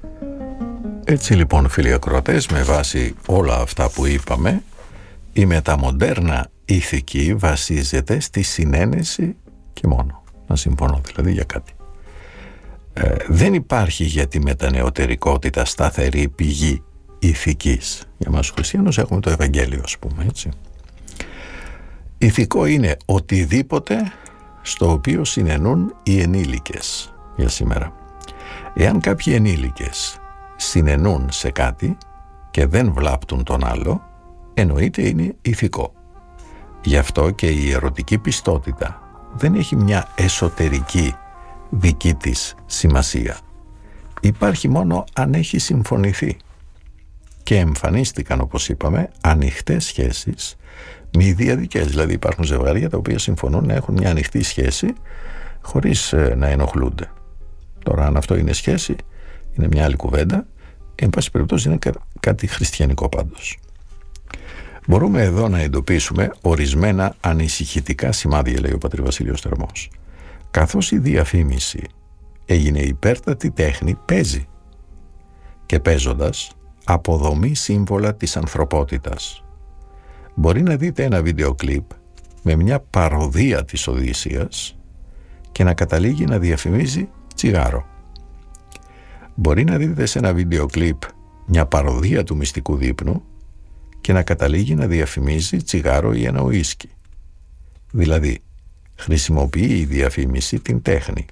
Έτσι λοιπόν, φίλοι ακροατές, με βάση όλα αυτά που είπαμε, η μεταμοντέρνα ηθική βασίζεται στη συνένεση και μόνο. Να συμφωνώ δηλαδή για κάτι. Δεν υπάρχει για τη μετανεωτερικότητα σταθερή πηγή ηθικής. Για μας τους χριστιανούς έχουμε το Ευαγγέλιο, ας πούμε, έτσι. Ηθικό είναι οτιδήποτε στο οποίο συνενούν οι ενήλικες για σήμερα. Εάν κάποιοι ενήλικες συνενούν σε κάτι και δεν βλάπτουν τον άλλο, εννοείται είναι ηθικό. Γι' αυτό και η ερωτική πιστότητα δεν έχει μια εσωτερική δική της σημασία. Υπάρχει μόνο αν έχει συμφωνηθεί. Και εμφανίστηκαν, όπως είπαμε, ανοιχτές σχέσεις μη διαδικές. Δηλαδή υπάρχουν ζευγάρια τα οποία συμφωνούν να έχουν μια ανοιχτή σχέση χωρίς να ενοχλούνται. Τώρα αν αυτό είναι σχέση είναι μια άλλη κουβέντα. Εν πάση περιπτώσει είναι κάτι χριστιανικό πάντως. Μπορούμε εδώ να εντοπίσουμε ορισμένα ανησυχητικά σημάδια, λέει ο πατήρ Βασίλειος Θερμός. Καθώς η διαφήμιση έγινε υπέρτατη τέχνη, παίζει. Και παίζοντας αποδομεί σύμβολα της ανθρωπότητας. Μπορεί να δείτε ένα βίντεο κλιπ με μια παροδία της Οδύσσειας και να καταλήγει να διαφημίζει τσιγάρο. Μπορεί να δείτε σε ένα βίντεο κλιπ μια παροδία του μυστικού δείπνου και να καταλήγει να διαφημίζει τσιγάρο ή ένα ουίσκι. Δηλαδή, χρησιμοποιεί η διαφήμιση την τέχνη.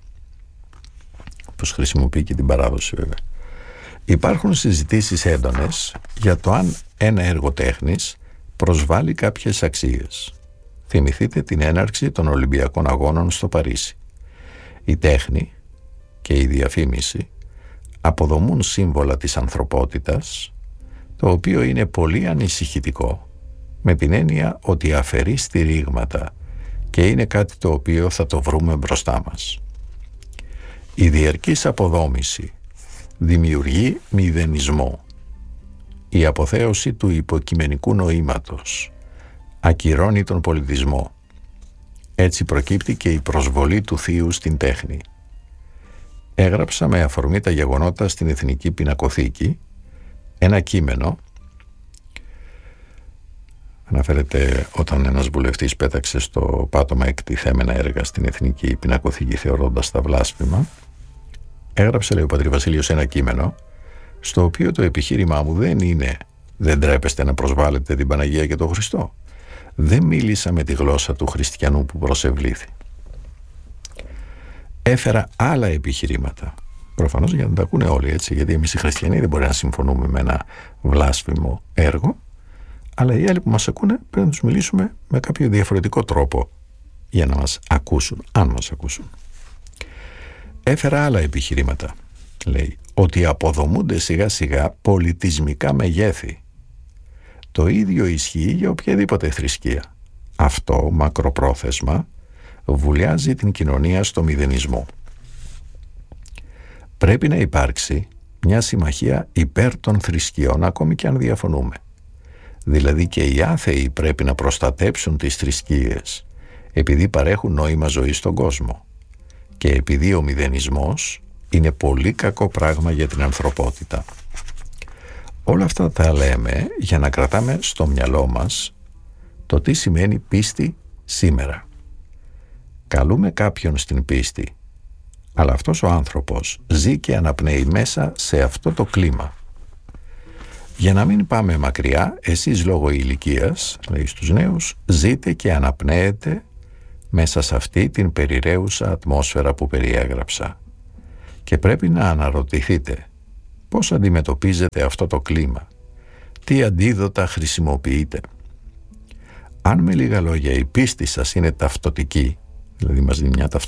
Όπως χρησιμοποιεί και την παράδοση βέβαια. Υπάρχουν συζητήσεις έντονες για το αν ένα έργο τέχνης προσβάλλει κάποιες αξίες. Θυμηθείτε την έναρξη των Ολυμπιακών Αγώνων στο Παρίσι. Η τέχνη και η διαφήμιση αποδομούν σύμβολα της ανθρωπότητας, το οποίο είναι πολύ ανησυχητικό, με την έννοια ότι αφαιρεί στηρίγματα και είναι κάτι το οποίο θα το βρούμε μπροστά μας. Η διαρκής αποδόμηση δημιουργεί μηδενισμό. Η αποθέωση του υποκειμενικού νοήματος ακυρώνει τον πολιτισμό. Έτσι προκύπτει και η προσβολή του θείου στην τέχνη. Έγραψα με αφορμή τα γεγονότα στην Εθνική Πινακοθήκη ένα κείμενο. Αναφέρεται όταν ένας βουλευτής πέταξε στο πάτωμα εκτιθέμενα έργα στην Εθνική Πινακοθήκη θεωρώντας τα βλάσφημα. Έγραψε, λέει ο πατήρ Βασίλειος, ένα κείμενο στο οποίο το επιχείρημά μου δεν είναι «δεν τρέπεστε να προσβάλλετε την Παναγία και τον Χριστό». Δεν μίλησα με τη γλώσσα του χριστιανού που προσευλήθη. Έφερα άλλα επιχειρήματα. Προφανώς για να τα ακούνε όλοι, έτσι, γιατί εμείς οι χριστιανοί δεν μπορεί να συμφωνούμε με ένα βλάσφημο έργο, αλλά οι άλλοι που μας ακούνε πρέπει να τους μιλήσουμε με κάποιο διαφορετικό τρόπο για να μας ακούσουν, αν μας ακούσουν. Έφερα άλλα επιχειρήματα, λέει, ότι αποδομούνται σιγά σιγά πολιτισμικά μεγέθη. Το ίδιο ισχύει για οποιαδήποτε θρησκεία. Αυτό μακροπρόθεσμα βουλιάζει την κοινωνία στο μηδενισμό. Πρέπει να υπάρξει μια συμμαχία υπέρ των θρησκειών, ακόμη και αν διαφωνούμε. Δηλαδή και οι άθεοι πρέπει να προστατέψουν τις θρησκείες, επειδή παρέχουν νόημα ζωής στον κόσμο. Και επειδή ο μηδενισμός είναι πολύ κακό πράγμα για την ανθρωπότητα. Όλα αυτά τα λέμε για να κρατάμε στο μυαλό μας το τι σημαίνει πίστη σήμερα. Καλούμε κάποιον στην πίστη, αλλά αυτός ο άνθρωπος ζει και αναπνέει μέσα σε αυτό το κλίμα. Για να μην πάμε μακριά, εσείς λόγω ηλικίας, λέει στους νέους, ζείτε και αναπνέετε μέσα σε αυτή την περιραίουσα ατμόσφαιρα που περιέγραψα. Και πρέπει να αναρωτηθείτε πώς αντιμετωπίζετε αυτό το κλίμα, τι αντίδοτα χρησιμοποιείτε. Αν με λίγα λόγια η πίστη σας είναι ταυτοτική, δηλαδή μας δίνει μια ταυτότητα,